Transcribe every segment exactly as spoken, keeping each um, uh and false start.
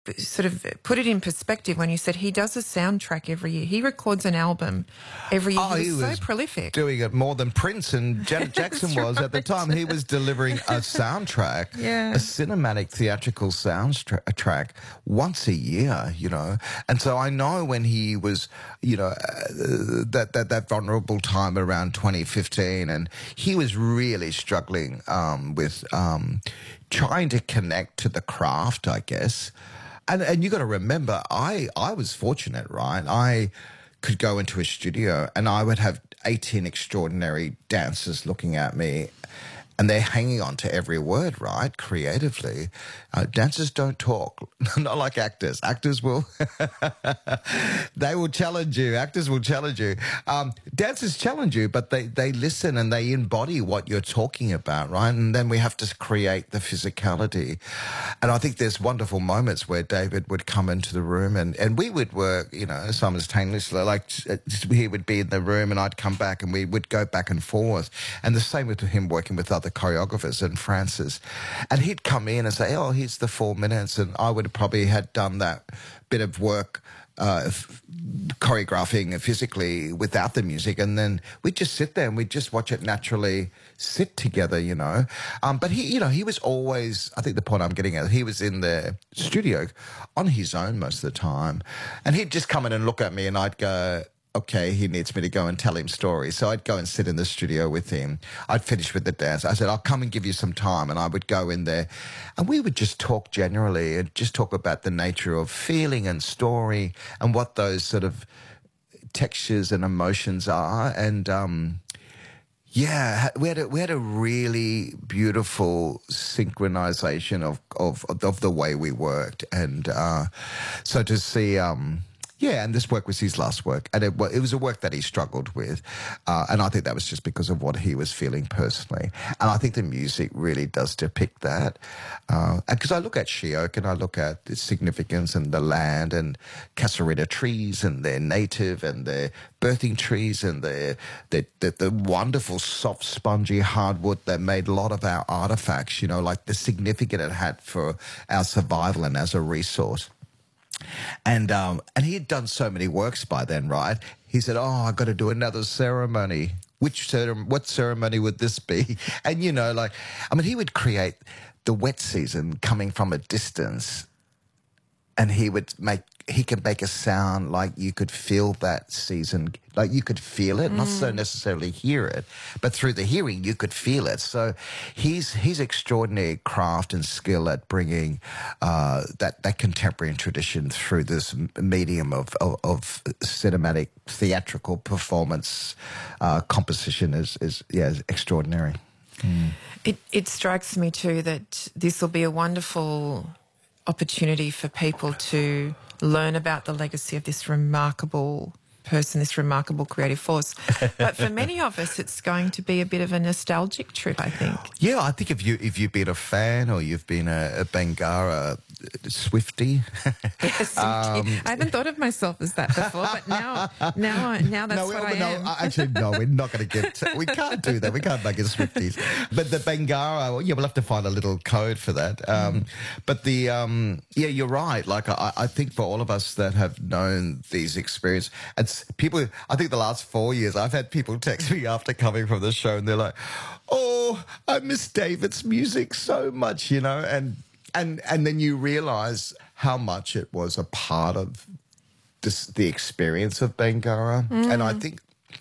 sort of put it in perspective when you said he does a soundtrack every year. He records an album every year. Oh, he he was was so prolific. Doing it more than Prince and Janet Jackson was right. at the time. He was delivering a soundtrack, Yeah. a cinematic theatrical soundtrack once a year, you know. And so I know when he was, you know, uh, that, that, that vulnerable time around twenty fifteen, and he was really struggling um, with um, trying to connect to the craft, I guess. And and you got to remember, I, I was fortunate, right? I could go into a studio and I would have eighteen extraordinary dancers looking at me, and they're hanging on to every word, right? Creatively. Uh, dancers don't talk, not like actors. Actors will, they will challenge you. Actors will challenge you. Um, dancers challenge you, but they, they listen and they embody what you're talking about, right? And then we have to create the physicality. And I think there's wonderful moments where David would come into the room and, and we would work, you know, simultaneously. Like he would be in the room and I'd come back and we would go back and forth. And the same with him working with other choreographers and Francis. And he'd come in and say, oh, here's the four minutes. And I would have probably had done that bit of work uh, f- choreographing physically without the music. And then we'd just sit there and we'd just watch it naturally sit together, you know. Um, but he, you know, he was always, I think the point I'm getting at, he was in the studio on his own most of the time. And he'd just come in and look at me and I'd go, okay, he needs me to go and tell him stories. So I'd go and sit in the studio with him. I'd finish with the dance. I said, I'll come and give you some time. And I would go in there and we would just talk generally and just talk about the nature of feeling and story and what those sort of textures and emotions are. And, um, yeah, we had a, we had a really beautiful synchronization of, of, of the way we worked. And, uh, so to see, um, yeah, and this work was his last work, and it, it was a work that he struggled with, uh, and I think that was just because of what he was feeling personally. And I think the music really does depict that, because uh, I look at She-Oak and I look at the significance and the land and Casuarina trees and their native and their birthing trees and the the, the the wonderful soft spongy hardwood that made a lot of our artifacts, you know, like the significance it had for our survival and as a resource. And um, and he had done so many works by then, right? He said, oh, I've got to do another ceremony. Which ceremony, what ceremony would this be? And, you know, like, I mean, he would create the wet season coming from a distance, and he would make, he could make a sound like you could feel that season, like you could feel it, mm. not so necessarily hear it, but through the hearing you could feel it. So he's he's extraordinary craft and skill at bringing uh, that that contemporary tradition through this medium of of, of cinematic theatrical performance uh, composition is is yeah is extraordinary. Mm. It it strikes me too that this will be a wonderful opportunity for people to learn about the legacy of this remarkable person, this remarkable creative force. But for many of us, it's going to be a bit of a nostalgic trip, I think. Yeah, I think if you if you've been a fan or you've been a, a Bangarra Swiftie, yes, um, I haven't thought of myself as that before, but now, now, now that's no, what we, I no, am. Actually, no, we're not going to get. To, we can't do that. We can't make it Swifties. But the Bangarra, well, yeah, we'll have to find a little code for that. Um, mm. But the um, yeah, you're right. Like I, I think for all of us that have known these experiences, it's people. I think the last four years, I've had people text me after coming from the show, and they're like, "Oh, I miss David's music so much," you know, and. And and then you realise how much it was a part of this, the experience of Bangarra. Mm. And I think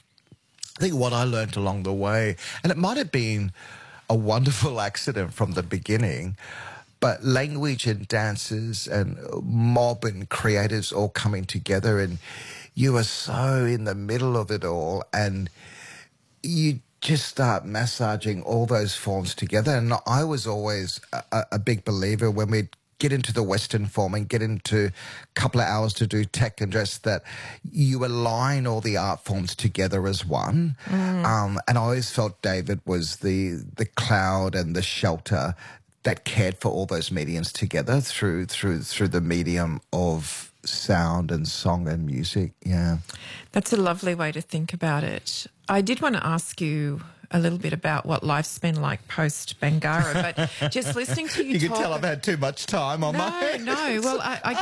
I think what I learnt along the way, and it might have been a wonderful accident from the beginning, but language and dancers and mob and creatives all coming together, and you are so in the middle of it all, and you just start massaging all those forms together. And I was always a, a big believer when we'd get into the Western form and get into a couple of hours to do tech and dress, that you align all the art forms together as one. Mm. Um, and I always felt David was the the cloud and the shelter that cared for all those mediums together through through through the medium of sound and song and music. Yeah. That's a lovely way to think about it. I did want to ask you a little bit about what life's been like post Bangarra, but just listening to you, You talk... can tell I've had too much time on no, my No, no. Well, I, I